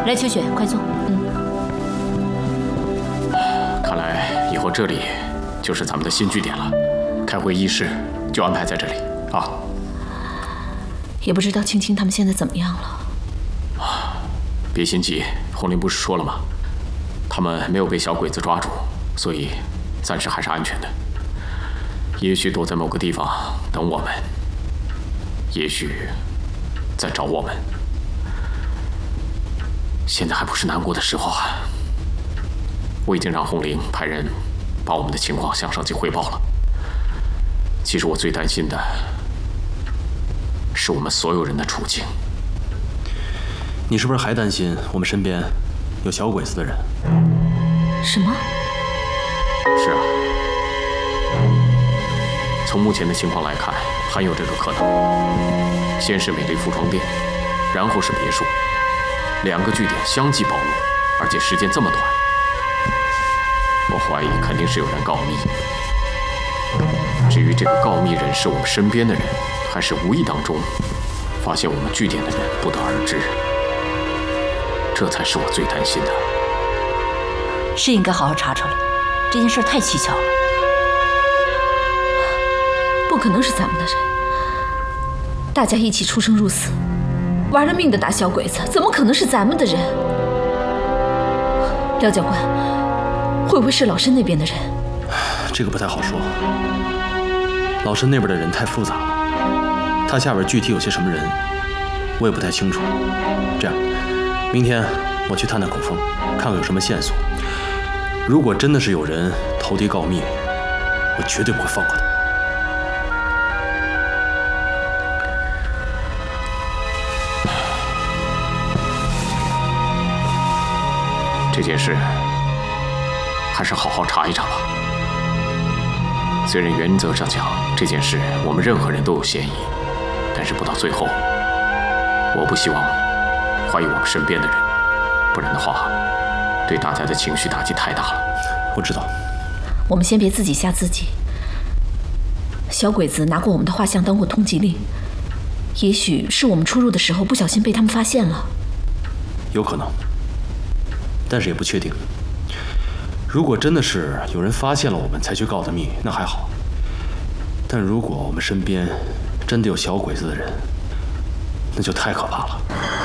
来，秋雪，快坐。 看来以后这里就是咱们的新据点了，开会议室就安排在这里啊。 也不知道青青他们现在怎么样了。 别心急，红林不是说了吗？他们没有被小鬼子抓住，所以暂时还是安全的。也许躲在某个地方等我们，也许在找我们。现在还不是难过的时候啊！我已经让红林派人把我们的情况向上级汇报了。其实我最担心的是我们所有人的处境。 你是不是还担心我们身边有小鬼子的人？ 什么？ 是啊，从目前的情况来看，很有这个可能。先是美丽服装店，然后是别墅，2个据点相继暴露，而且时间这么短。我怀疑肯定是有人告密。至于这个告密人是我们身边的人，还是无意当中发现我们据点的人，不得而知。这才是我最担心的。 是应该好好查查了，这件事太蹊跷了。不可能是咱们的人，大家一起出生入死，玩了命的打小鬼子，怎么可能是咱们的人？廖教官，会不会是老申那边的人？ 这个不太好说。老申那边的人太复杂了，他下边具体有些什么人，我也不太清楚。这样，明天我去探探口风，看看有什么线索。如果真的是有人投敌告密，我绝对不会放过他。 这件事还是好好查一查吧。虽然原则上讲，这件事我们任何人都有嫌疑，但是不到最后，我不希望怀疑我们身边的人，不然的话，对大家的情绪打击太大了。 我知道。 我们先别自己吓自己。小鬼子拿过我们的画像当过通缉令，也许是我们出入的时候不小心被他们发现了。 有可能，但是也不确定。如果真的是有人发现了我们才去告的密，那还好。但如果我们身边真的有小鬼子的人，那就太可怕了。